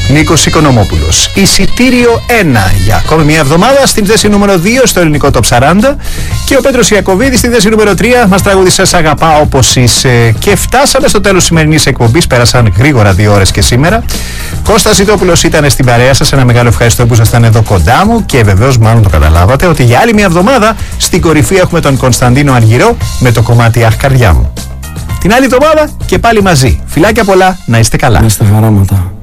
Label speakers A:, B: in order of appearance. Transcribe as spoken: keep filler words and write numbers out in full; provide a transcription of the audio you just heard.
A: Νίκος Οικονομόπουλος. Εισιτήριο ένα για ακόμη μια εβδομάδα στην θέση νούμερο δύο στο ελληνικό Top σαράντα. Και ο Πέτρος Ιακωβίδης στη θέση νούμερο τρία μας τραγούδισε «Σ' αγαπάω όπως είσαι». Και φτάσαμε στο τέλος της σημερινής εκπομπής. Πέρασαν γρήγορα δύο ώρες και σήμερα. Κώστας Ζητόπουλος ήταν στην παρέα σας. Ένα μεγάλο ευχαριστώ που ήσασταν εδώ κοντά μου. Και βεβαίως, μάλλον το καταλάβατε, ότι για άλλη μια εβδομάδα στην κορυφή έχουμε τον Κωνσταντίνο Αργυρό με το κομμάτι «Αχ, καρδιά μου». Την άλλη εβδομάδα και πάλι μαζί. Φιλάκια πολλά, να είστε καλά.
B: Να είστε χαράματα.